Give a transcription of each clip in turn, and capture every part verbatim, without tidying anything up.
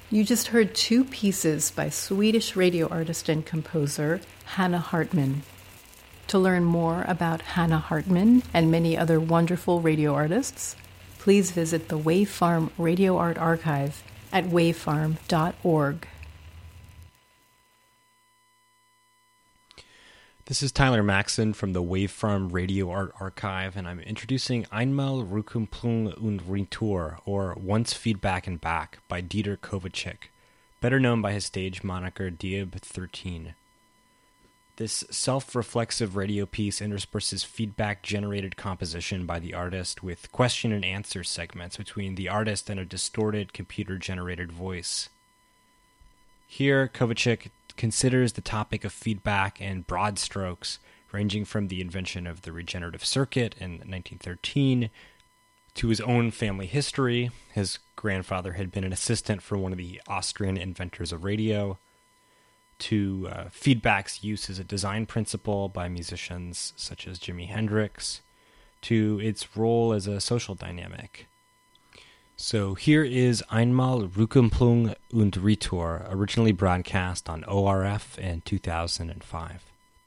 You just heard two pieces by Swedish radio artist and composer Hanna Hartman. To learn more about Hanna Hartman and many other wonderful radio artists, please visit the Wavefarm Radio Art Archive at wavefarm dot org. This is Tyler Maxson from the Wavefarm Radio Art Archive, and I'm introducing Einmal Rückkopplung und Retour, or Once Feedback and Back, by Dieter Kovacic, better known by his stage moniker Diab thirteen. This self-reflexive radio piece intersperses feedback-generated composition by the artist with question and answer segments between the artist and a distorted computer-generated voice. Here, Kovacic considers the topic of feedback in broad strokes, ranging from the invention of the regenerative circuit in nineteen thirteen to his own family history. His grandfather had been an assistant for one of the Austrian inventors of radio, to uh, feedback's use as a design principle by musicians such as Jimi Hendrix, to its role as a social dynamic. So here is Einmal Rückkopplung und Retour, originally broadcast on O R F in two thousand five.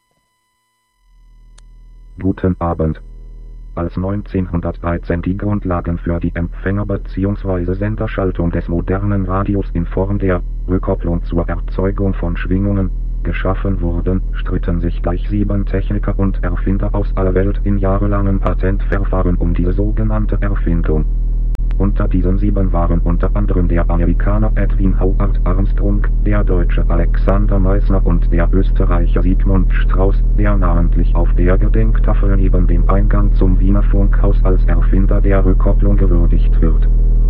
Guten Abend. Als neunzehnhundertdreizehn die Grundlagen für die Empfänger- bzw. Senderschaltung des modernen Radios in Form der Rückkopplung zur Erzeugung von Schwingungen geschaffen wurden, stritten sich gleich sieben Techniker und Erfinder aus aller Welt in jahrelangen Patentverfahren um diese sogenannte Erfindung. Unter diesen sieben waren unter anderem der Amerikaner Edwin Howard Armstrong, der Deutsche Alexander Meissner und der Österreicher Sigmund Strauß, der namentlich auf der Gedenktafel neben dem Eingang zum Wiener Funkhaus als Erfinder der Rückkopplung gewürdigt wird.